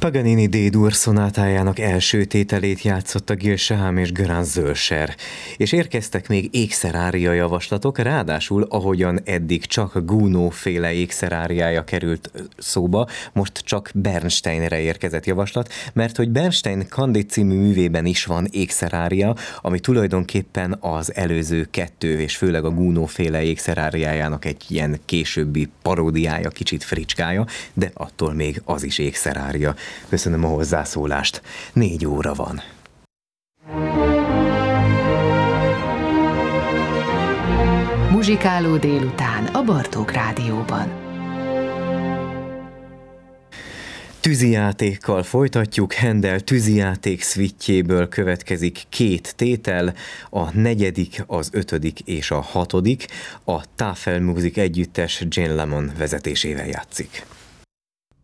Paganini D-dur szonátájának első tételét játszotta Gil Shaham és Göran Zölser, és érkeztek még ékszerária javaslatok, ráadásul ahogyan eddig csak Gounod-féle ékszeráriája került szóba, most csak Bernsteinre érkezett javaslat, mert hogy Bernstein Candide című művében is van ékszerária, ami tulajdonképpen az előző kettő, és főleg a Gounod-féle ékszeráriájának egy ilyen későbbi paródiája, kicsit fricskája, de attól még az is ékszerária. Köszönöm a hozzászólást. 4 óra van. Muzsikáló délután a Bartók Rádióban. Tűzijátékkal folytatjuk. Händel tűzijáték szvittjéből következik 2 tétel, a 4., az 5. és a 6. A Tafelmusik együttes Jane Lemon vezetésével játszik.